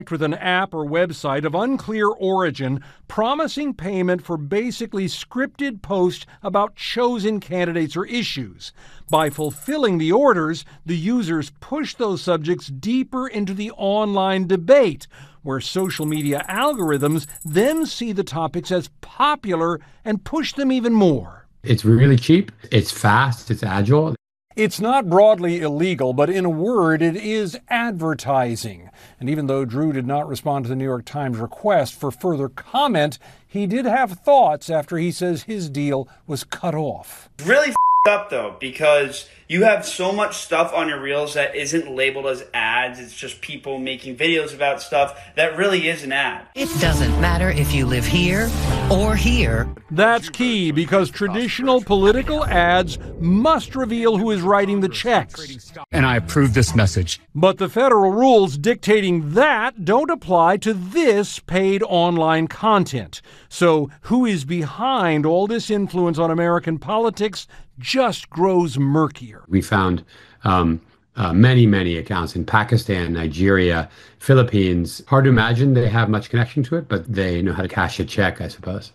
with an app or website of unclear origin promising payment for basically scripted posts about chosen candidates or issues. By fulfilling the orders, the users push those subjects deeper into the online debate, where social media algorithms then see the topics as popular and push them even more. It's really cheap, it's fast, it's agile. It's not broadly illegal, but in a word, it is advertising. And even though Drew did not respond to the New York Times request for further comment, he did have thoughts after he says his deal was cut off. Really up though, because you have so much stuff on your reels that isn't labeled as ads. It's just people making videos about stuff that really is an ad. It doesn't matter if you live here or here. That's key, because traditional political ads must reveal who is writing the checks. And I approve this message. But the federal rules dictating that don't apply to this paid online content. So who is behind all this influence on American politics just grows murkier. We found many accounts in Pakistan, Nigeria, Philippines. Hard to imagine they have much connection to it, but they know how to cash a check, I suppose.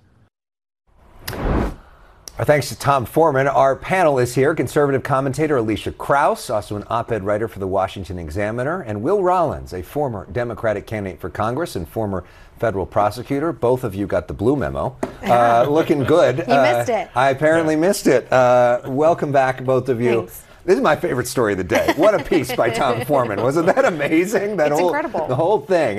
Our thanks to Tom Foreman. Our panel is here: conservative commentator Alicia Krause, also an op-ed writer for the Washington Examiner, and Will Rollins, a former Democratic candidate for Congress and former federal prosecutor. Both of you got the blue memo. Looking good. You missed it. I apparently missed it. Welcome back, both of you. Thanks. This is my favorite story of the day. What a piece by Tom Foreman. Wasn't that amazing? It's incredible. The whole thing.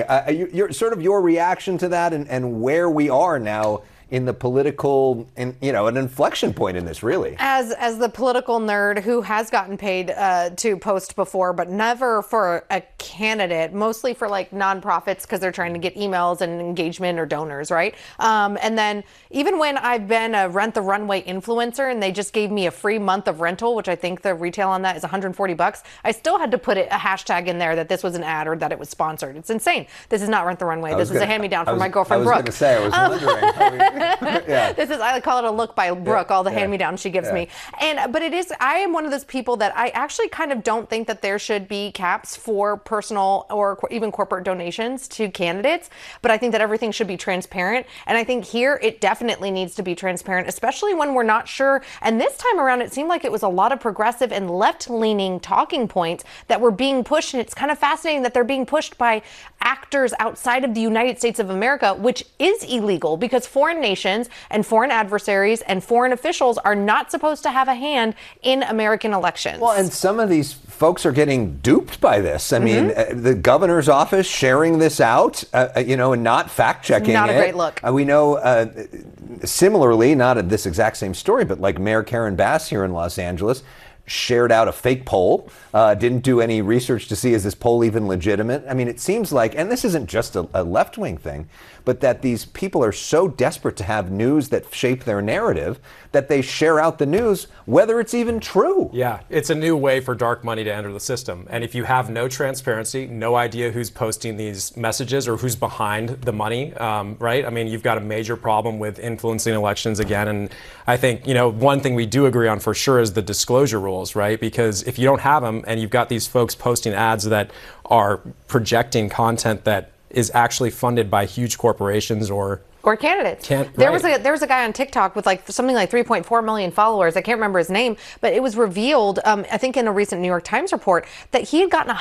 Your reaction to that and where we are now in the political, an inflection point in this, really. As the political nerd who has gotten paid to post before, but never for a candidate, mostly for like nonprofits because they're trying to get emails and engagement or donors, right? And then even when I've been a Rent the Runway influencer and they just gave me a free month of rental, which I think the retail on that is $140, I still had to put a hashtag in there that this was an ad or that it was sponsored. It's insane. This is not Rent the Runway. This is a hand-me-down from my girlfriend, Brooke. I was going to say, I was wondering. Yeah. This is, I call it a look by Brooke, all the hand-me-downs she gives me. But it is, I am one of those people that I actually kind of don't think that there should be caps for personal or even corporate donations to candidates, but I think that everything should be transparent. And I think here it definitely needs to be transparent, especially when we're not sure. And this time around, it seemed like it was a lot of progressive and left-leaning talking points that were being pushed. And it's kind of fascinating that they're being pushed by actors outside of the United States of America, which is illegal because foreign nations and foreign adversaries and foreign officials are not supposed to have a hand in American elections. Well, and some of these folks are getting duped by this. I mean, the governor's office sharing this out, and not fact-checking it. Not a great look. We know, similarly, not at this exact same story, but like Mayor Karen Bass here in Los Angeles shared out a fake poll, didn't do any research to see is this poll even legitimate. I mean, it seems like, and this isn't just a left-wing thing, but that these people are so desperate to have news that shape their narrative that they share out the news, whether it's even true. Yeah, it's a new way for dark money to enter the system. And if you have no transparency, no idea who's posting these messages or who's behind the money, right? I mean, you've got a major problem with influencing elections again. And I think, one thing we do agree on for sure is the disclosure rules, right? Because if you don't have them and you've got these folks posting ads that are projecting content that is actually funded by huge corporations or candidates. There was a guy on TikTok with something like 3.4 million followers. I can't remember his name, but it was revealed, I think in a recent New York Times report, that he had gotten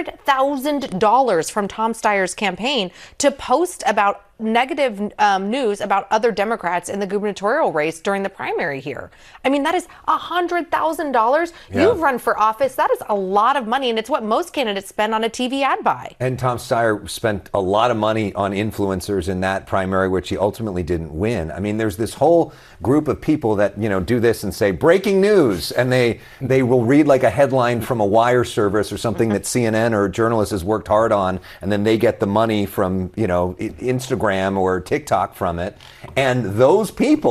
$100,000 from Tom Steyer's campaign to post about negative news about other Democrats in the gubernatorial race during the primary here. I mean, that is $100,000. Yeah. You've run for office. That is a lot of money, and it's what most candidates spend on a TV ad buy. And Tom Steyer spent a lot of money on influencers in that primary, which he ultimately didn't win. I mean, there's this whole group of people that, do this and say, breaking news, and they will read like a headline from a wire service or something that CNN or a journalist has worked hard on, and then they get the money from, Instagram or TikTok from it. And those people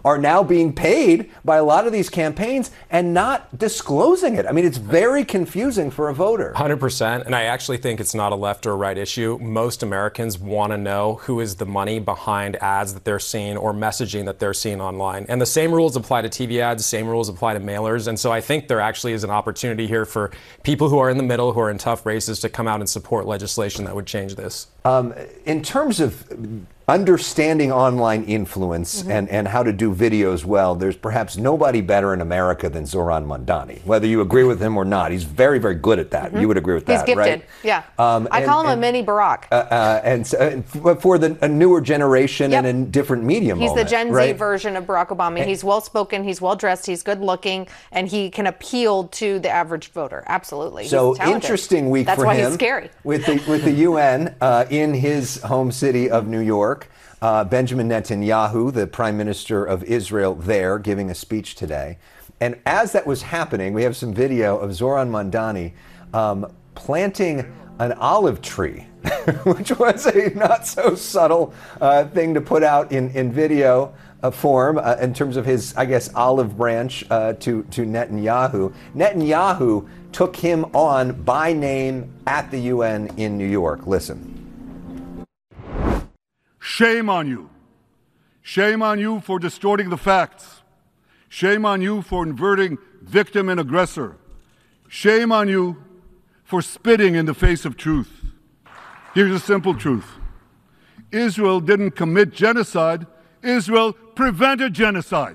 are now being paid by a lot of these campaigns and not disclosing it. I mean, it's very confusing for a voter. 100%. And I actually think it's not a left or right issue. Most Americans want to know who is the money behind ads that they're seeing or messaging that they're seeing online. And the same rules apply to TV ads, the same rules apply to mailers. And so I think there actually is an opportunity here for people who are in the middle, who are in tough races, to come out and support legislation that would change this. In terms of understanding online influence and how to do videos well, there's perhaps nobody better in America than Zoran Mondani. Whether you agree with him or not, he's very, very good at that. You would agree with that, He's gifted, right? yeah. I call him a mini Barack. For a newer generation and in different media He's moment, the Gen Z right? version of Barack Obama. He's well-spoken, he's well-dressed, he's good-looking, and he can appeal to the average voter. Absolutely. So He's talented. interesting week That's for why him. he's scary. With the UN in his home city of New York. Benjamin Netanyahu, the Prime Minister of Israel, there giving a speech today. And as that was happening, we have some video of Zoran Mondani planting an olive tree, which was a not so subtle thing to put out in video form in terms of his, I guess, olive branch to Netanyahu. Netanyahu took him on by name at the UN in New York. Listen. Shame on you. Shame on you for distorting the facts. Shame on you for inverting victim and aggressor. Shame on you for spitting in the face of truth. Here's a simple truth. Israel didn't commit genocide. Israel prevented genocide.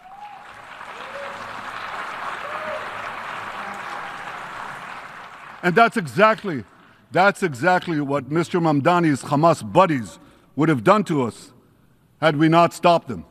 And that's exactly what Mr. Mamdani's Hamas buddies would have done to us had we not stopped them.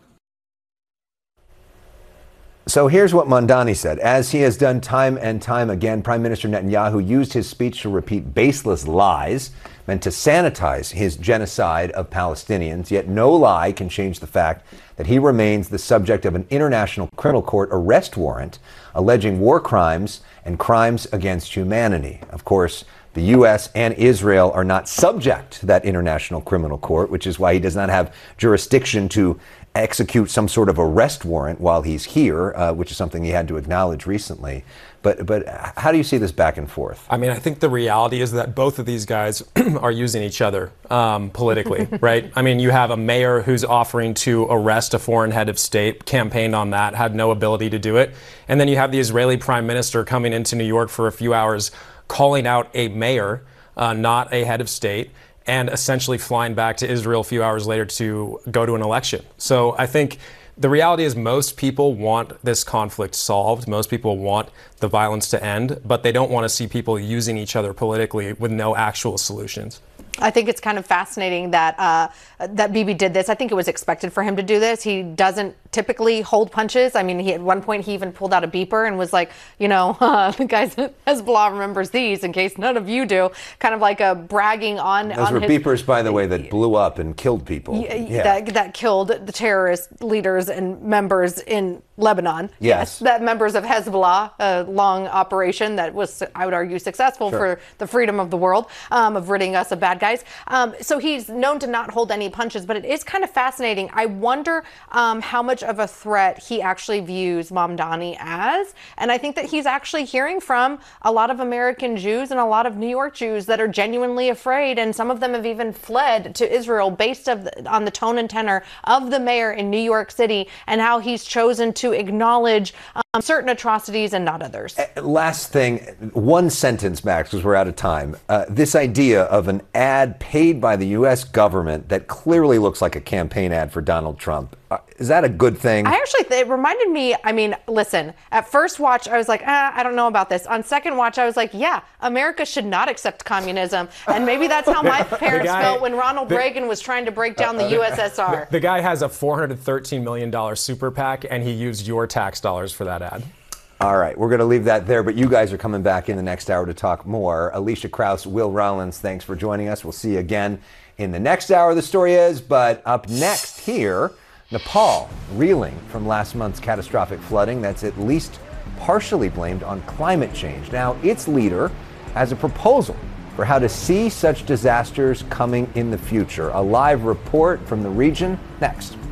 So here's what Mondani said. As he has done time and time again, Prime Minister Netanyahu used his speech to repeat baseless lies meant to sanitize his genocide of Palestinians. Yet no lie can change the fact that he remains the subject of an International Criminal Court arrest warrant alleging war crimes and crimes against humanity. Of course, the U.S. and Israel are not subject to that International Criminal Court, which is why he does not have jurisdiction to execute some sort of arrest warrant while he's here, which is something he had to acknowledge recently. But how do you see this back and forth? I mean, I think the reality is that both of these guys are using each other politically, right? I mean, you have a mayor who's offering to arrest a foreign head of state, campaigned on that, had no ability to do it. And then you have the Israeli prime minister coming into New York for a few hours, calling out a mayor, not a head of state, and essentially flying back to Israel a few hours later to go to an election. So I think the reality is most people want this conflict solved. Most people want the violence to end, but they don't want to see people using each other politically with no actual solutions. I think it's kind of fascinating that that Bibi did this. I think it was expected for him to do this. He doesn't typically hold punches. I mean, at one point he even pulled out a beeper and was like, you know, the guys Hezbollah remembers these in case none of you do. Kind of like a bragging on. Those were beepers, by the way, that blew up and killed people. That killed the terrorist leaders and members in Lebanon. Yes. That members of Hezbollah, a long operation that was, I would argue, successful for the freedom of the world, of ridding us of bad guys. So he's known to not hold any punches, but it is kind of fascinating. I wonder how much of a threat he actually views Mamdani as. And I think that he's actually hearing from a lot of American Jews and a lot of New York Jews that are genuinely afraid. And some of them have even fled to Israel based on the tone and tenor of the mayor in New York City and how he's chosen to acknowledge certain atrocities and not others. Last thing, one sentence, Max, because we're out of time. This idea of an ad paid by the U.S. government that clearly looks like a campaign ad for Donald Trump. Is that a good thing? It reminded me, I mean, listen, at first watch, I was like, I don't know about this. On second watch, I was like, yeah, America should not accept communism. And maybe that's how my parents felt when Ronald Reagan was trying to break down the USSR. The guy has a $413 million super PAC, and he used your tax dollars for that ad. All right, we're going to leave that there, but you guys are coming back in the next hour to talk more. Alicia Krause, Will Rollins, thanks for joining us. We'll see you again in the next hour, the story is. But up next here, Nepal reeling from last month's catastrophic flooding that's at least partially blamed on climate change. Now, its leader has a proposal for how to see such disasters coming in the future. A live report from the region next.